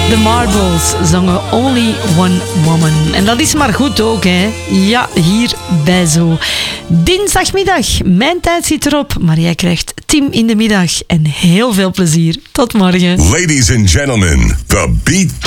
The Marbles zongen Only One Woman. En dat is maar goed ook, hè. Ja, hier bij Zo. Dinsdagmiddag, mijn tijd zit erop, maar jij krijgt Tim in de middag. En heel veel plezier. Tot morgen. Ladies and gentlemen, the Beat